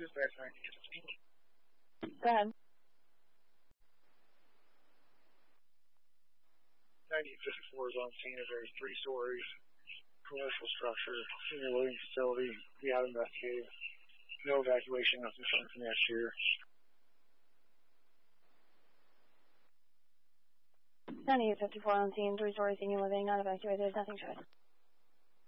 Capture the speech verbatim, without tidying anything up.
dispatch ninety fifteen. Go ahead. ninety fifty-four is on scene of a three stories commercial structure, senior living facility. We have investigated. No evacuation of concern from the exterior. ninety fifty-four on scene, three stories senior living, not evacuated, nothing should.